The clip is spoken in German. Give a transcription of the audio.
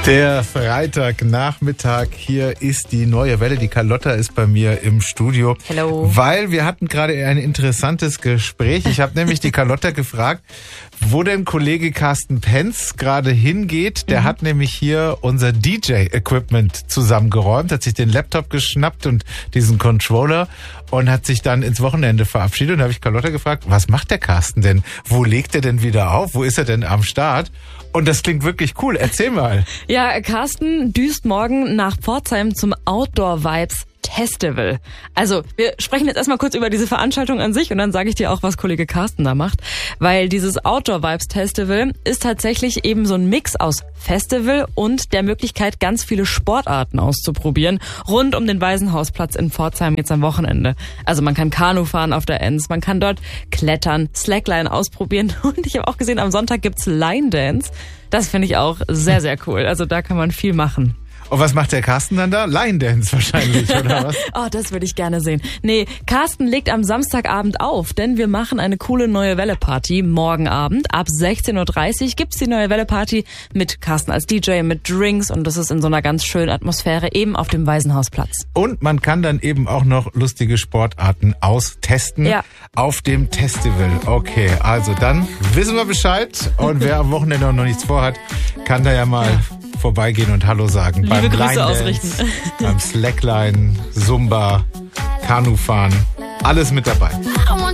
Der Freitagnachmittag, hier ist die neue Welle. Die Carlotta ist bei mir im Studio. Hello. Weil wir hatten gerade ein interessantes Gespräch. Ich habe nämlich die Carlotta gefragt, wo denn Kollege Carsten Penz gerade hingeht. Der hat nämlich hier unser DJ-Equipment zusammengeräumt, hat sich den Laptop geschnappt und diesen Controller und hat sich dann ins Wochenende verabschiedet. Und da habe ich Carlotta gefragt, was macht der Carsten denn? Wo legt er denn wieder auf? Wo ist er denn am Start? Und das klingt wirklich cool. Erzähl mal. Ja, Carsten düst morgen nach Pforzheim zum Outdoor Vibes Festival. Also, wir sprechen jetzt erstmal kurz über diese Veranstaltung an sich und dann sage ich dir auch, was Kollege Carsten da macht. Weil dieses Outdoor Vibes Festival ist tatsächlich eben so ein Mix aus Festival und der Möglichkeit, ganz viele Sportarten auszuprobieren, rund um den Waisenhausplatz in Pforzheim jetzt am Wochenende. Also man kann Kanu fahren auf der Enns, man kann dort klettern, Slackline ausprobieren und ich habe auch gesehen, am Sonntag gibt's Line Dance. Das finde ich auch sehr, sehr cool. Also da kann man viel machen. Und was macht der Carsten dann da? Line Dance wahrscheinlich, oder was? Oh, das würde ich gerne sehen. Nee, Carsten legt am Samstagabend auf, denn wir machen eine coole Neue Welle Party. Morgen Abend ab 16.30 Uhr gibt's die Neue Welle Party mit Carsten als DJ, mit Drinks und das ist in so einer ganz schönen Atmosphäre eben auf dem Waisenhausplatz. Und man kann dann eben auch noch lustige Sportarten austesten auf dem Festival. Okay, also dann wissen wir Bescheid und wer am Wochenende noch nichts vorhat, kann da ja mal vorbeigehen und Hallo sagen. Liebe beim Grüße Line ausrichten. Dance, beim Slackline, Zumba, Kanufahren, alles mit dabei.